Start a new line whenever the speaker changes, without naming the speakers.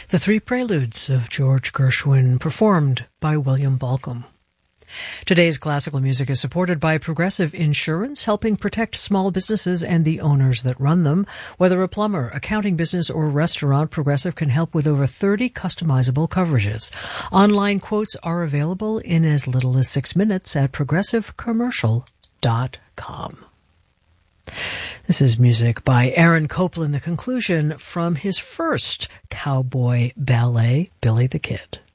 The Three Preludes of George Gershwin, performed by William Balcom. Today's classical music is supported by Progressive Insurance, helping protect small businesses and the owners that run them. Whether a plumber, accounting business, or restaurant, Progressive can help with over 30 customizable coverages. Online quotes are available in as little as 6 minutes at progressivecommercial.com. This is music by Aaron Copland, the conclusion from his first cowboy ballet, Billy the Kid.